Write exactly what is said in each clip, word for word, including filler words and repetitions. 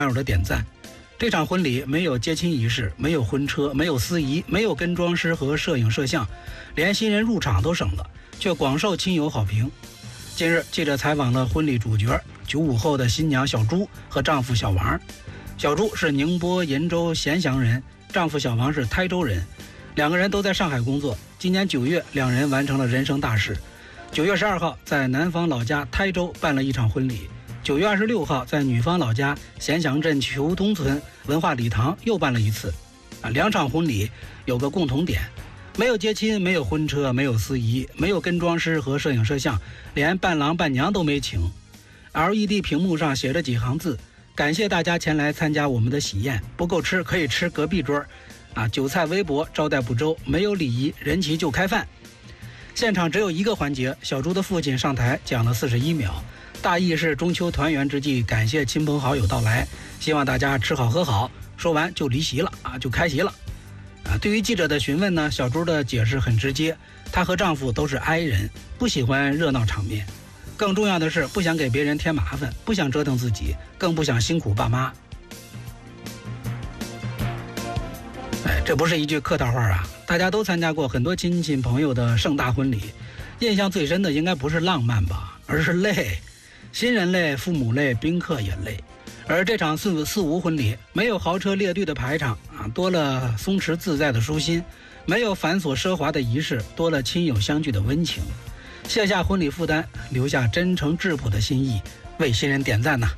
网友的点赞。这场婚礼没有接亲仪式，没有婚车，没有司仪，没有跟妆师和摄影摄像，连新人入场都省了，却广受亲友好评。近日，记者采访了婚礼主角九五后的新娘小朱和丈夫小王。小朱是宁波鄞州咸祥人，丈夫小王是台州人，两个人都在上海工作。今年九月，两人完成了人生大事。九月十二号，在男方老家台州办了一场婚礼。九月二十六号，在女方老家咸祥镇裘东村文化礼堂又办了一次。啊，两场婚礼有个共同点，没有接亲，没有婚车，没有司仪，没有跟妆师和摄影摄像，连伴郎伴娘都没请。L E D 屏幕上写着几行字：感谢大家前来参加我们的喜宴，不够吃可以吃隔壁桌。啊，酒菜微薄，招待不周，没有礼仪，人齐就开饭。现场只有一个环节，小朱的父亲上台讲了四十一秒。大意是中秋团圆之际，感谢亲朋好友到来，希望大家吃好喝好。说完就离席了啊，就开席了。啊，对于记者的询问呢，小朱的解释很直接，她和丈夫都是 I 人，不喜欢热闹场面，更重要的是不想给别人添麻烦，不想折腾自己，更不想辛苦爸妈。哎，这不是一句客套话啊！大家都参加过很多亲戚朋友的盛大婚礼，印象最深的应该不是浪漫吧，而是累。新人累，父母累，宾客也累。而这场四四无婚礼，没有豪车列队的排场啊，多了松弛自在的舒心；没有繁琐奢华的仪式，多了亲友相聚的温情。卸下婚礼负担，留下真诚质朴的心意，为新人点赞呐！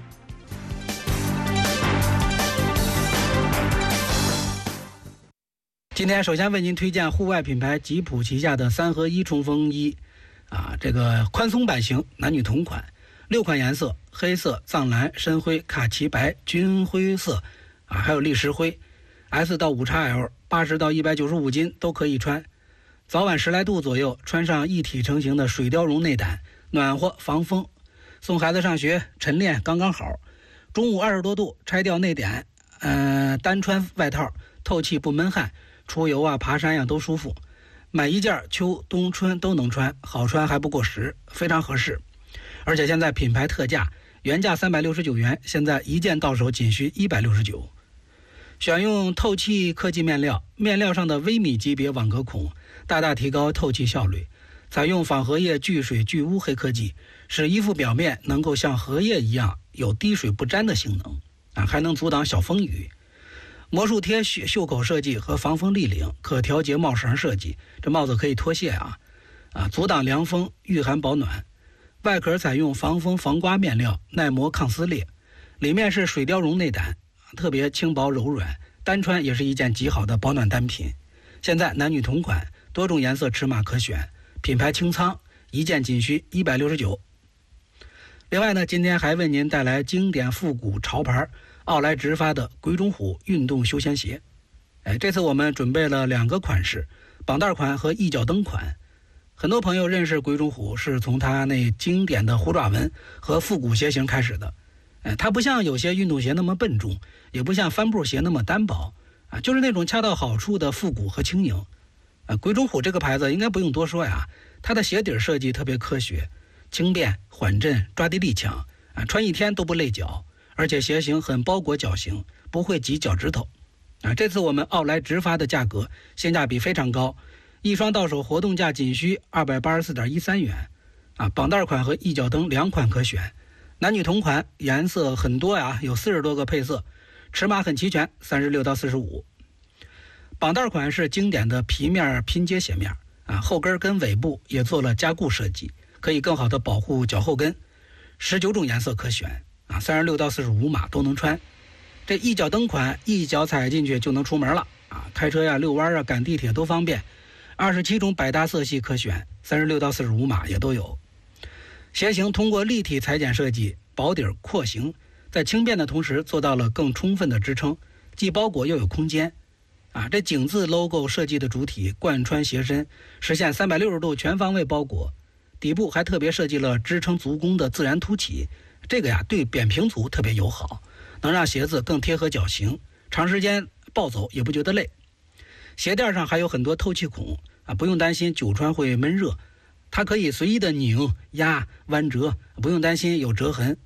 今天首先为您推荐户外品牌吉普旗下的三合一冲锋衣，啊，这个宽松版型，男女同款。六款颜色：黑色、藏蓝、深灰、卡其白、军灰色，啊，还有砾石灰。S 到 五 X L， 八十到一百九十五斤都可以穿。早晚十来度左右，穿上一体成型的水貂绒内胆，暖和防风。送孩子上学晨练刚刚好。中午二十多度，拆掉内胆，呃，单穿外套，透气不闷汗，出游啊、爬山呀、啊、都舒服。买一件秋冬春都能穿，好穿还不过时，非常合适。而且现在品牌特价，原价三百六十九元，现在一件到手仅需一百六十九。选用透气科技面料，面料上的微米级别网格孔，大大提高透气效率。采用仿荷叶聚水聚污黑科技，使衣服表面能够像荷叶一样有滴水不沾的性能啊，还能阻挡小风雨。魔术贴袖口设计和防风立领，可调节帽绳设计，这帽子可以脱卸啊，啊，阻挡凉风，御寒保暖。外壳采用防风防刮面料，耐磨抗撕裂，里面是水貂绒内胆，特别轻薄柔软，单穿也是一件极好的保暖单品。现在男女同款，多种颜色尺码可选，品牌清仓，一件仅需一百六十九。另外呢，今天还为您带来经典复古潮牌奥莱直发的鬼冢虎运动休闲鞋。哎，这次我们准备了两个款式，绑带款和一脚蹬款。很多朋友认识鬼冢虎是从它那经典的虎爪纹和复古鞋型开始的。哎，它不像有些运动鞋那么笨重，也不像帆布鞋那么单薄啊，就是那种恰到好处的复古和轻盈。啊，鬼冢虎这个牌子应该不用多说呀，它的鞋底设计特别科学，轻便缓震，抓地力强啊，穿一天都不累脚，而且鞋型很包裹脚型，不会挤脚趾头。啊，这次我们奥莱直发的价格性价比非常高。一双到手活动价仅需二百八十四点一三元，啊，绑带款和一脚蹬两款可选，男女同款，颜色很多呀，有四十多个配色，尺码很齐全，三十六到四十五。绑带款是经典的皮面拼接鞋面，啊，后跟跟尾部也做了加固设计，可以更好的保护脚后跟，十九种颜色可选，啊，三十六到四十五码都能穿。这一脚蹬款，一脚踩进去就能出门了，啊，开车呀、遛弯啊、赶地铁都方便。二十七种百搭色系可选，三十六到四十五码也都有。鞋型通过立体裁剪设计，薄底廓形，在轻便的同时做到了更充分的支撑，既包裹又有空间。啊，这井字 logo 设计的主体贯穿鞋身，实现三百六十度全方位包裹。底部还特别设计了支撑足弓的自然凸起，这个呀对扁平足特别友好，能让鞋子更贴合脚型，长时间暴走也不觉得累。鞋垫上还有很多透气孔啊，不用担心久穿会闷热，它可以随意的拧、压、弯折，不用担心有折痕。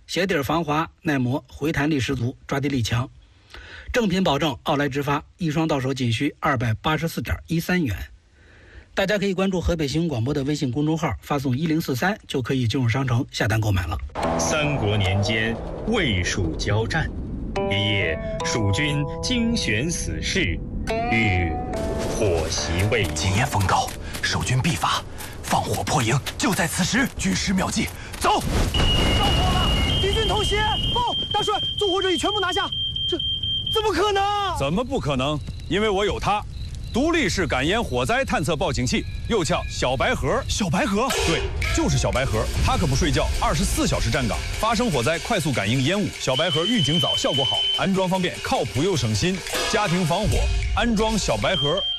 鞋底防滑耐磨，回弹力十足，抓地力强。正品保证，奥莱直发，一双到手仅需二百八十四点一三元。大家可以关注河北新闻广播的微信公众号，发送一零四三就可以进入商城下单购买了。 三国年间，魏蜀交战，一夜蜀军精选死士，欲火袭魏营。 今夜风高，守军必发，放火破营就在此时。军师妙计，走！ 着火了，敌军偷袭！报，大帅，纵火者已全部拿下。这怎么可能？ 怎么不可能？因为我有它。独立式感烟火灾探测报警器，又叫小白盒。 小白盒， 对，就是小白盒。它可不睡觉，二十四小时站岗，发生火灾快速感应烟雾。小白盒预警早，效果好，安装方便，靠谱又省心。家庭防火，安装小白盒。